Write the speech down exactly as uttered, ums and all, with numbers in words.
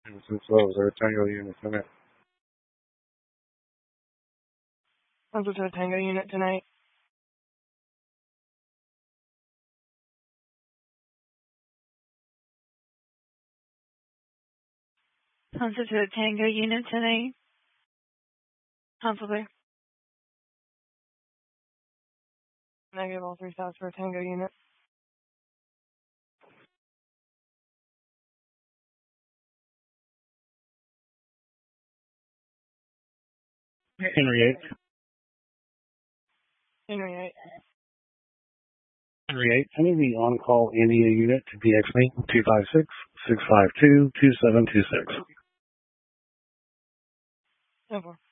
Since those are Tango unit tonight. Answer to the Tango unit tonight. Answer to the Tango unit tonight. Counselor. Negative, all three stops for a Tango unit. Henry eight. Henry eight. Henry eight. I need the on-call India unit to B X me two five six, six five two, two seven two six. Over.